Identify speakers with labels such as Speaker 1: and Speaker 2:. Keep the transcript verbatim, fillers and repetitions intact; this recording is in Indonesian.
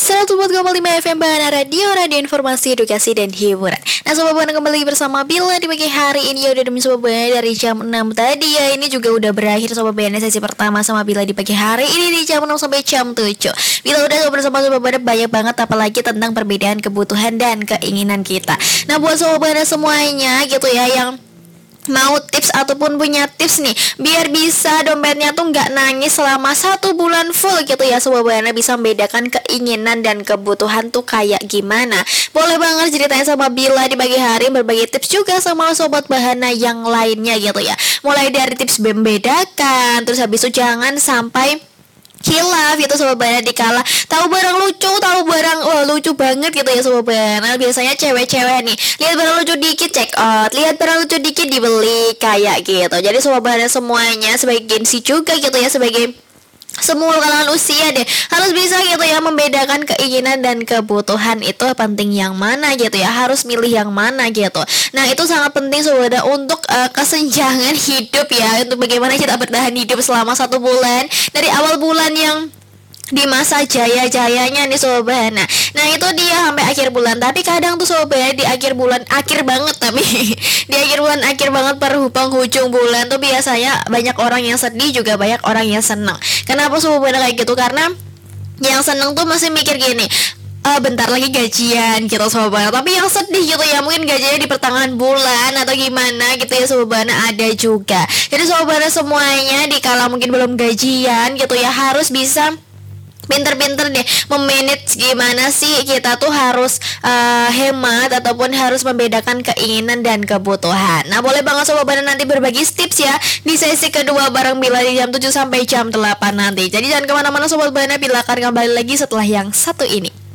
Speaker 1: seratus empat koma lima F M Bahana Radio, radio informasi, edukasi, dan hiburan. Nah Sobat Bahana kembali bersama Bila di pagi hari ini. Ya udah demi Sobat Bahana dari jam enam tadi ya. Ini juga udah berakhir Sobat Bahana sesi pertama sama Bila di pagi hari ini di jam enam sampai jam tujuh. Bila udah ngobrol sama Sobat Bahana banyak banget, apalagi tentang perbedaan kebutuhan dan keinginan kita. Nah buat Sobat Bahana semuanya gitu ya, yang mau tips ataupun punya tips nih biar bisa dompetnya tuh nggak nangis selama satu bulan full gitu ya, Sobat Bahana bisa membedakan keinginan dan kebutuhan tuh kayak gimana. Boleh banget ceritain sama Bila di pagi hari, berbagi tips juga sama Sobat Bahana yang lainnya gitu ya. Mulai dari tips membedakan, terus habis itu jangan sampai hilaf gitu Sobat Bahana dikala tahu barang lucu, tahu barang wah lucu banget gitu ya Sobat Bahana. Biasanya cewek-cewek nih lihat barang lucu dikit check out, lihat barang lucu dikit dibeli kayak gitu. Jadi Sobat Bahana semuanya sebagai Gensi juga gitu ya, sebagai semua kalangan usia deh harus bisa gitu ya membedakan keinginan dan kebutuhan itu penting yang mana gitu ya, harus milih yang mana gitu. Nah itu sangat penting Sobat Bahana untuk uh, kesenjangan hidup ya, untuk bagaimana kita bertahan hidup selama satu bulan dari awal bulan yang di masa jaya-jayanya nih Sobat Bahana. Nah itu dia sampai akhir bulan. Tapi kadang tuh Sobat Bahana di akhir bulan, akhir banget tapi di akhir bulan, akhir banget per penghujung bulan tuh biasanya banyak orang yang sedih, juga banyak orang yang senang. Kenapa Sobat Bahana kayak gitu? Karena yang senang tuh masih mikir gini, Uh, bentar lagi gajian gitu Sobat Bahana. Tapi yang sedih gitu ya, mungkin gajinya di pertengahan bulan atau gimana gitu ya Sobat Bahana, ada juga. Jadi Sobat Bahana semuanya dikala mungkin belum gajian gitu ya, harus bisa pinter-pinter deh memanage gimana sih kita tuh harus uh, hemat ataupun harus membedakan keinginan dan kebutuhan. Nah boleh banget Sobat Bahana nanti berbagi tips ya di sesi kedua bareng Bila di jam tujuh sampai jam delapan nanti. Jadi jangan kemana-mana Sobat Bahana, Bila akan kembali lagi setelah yang satu ini.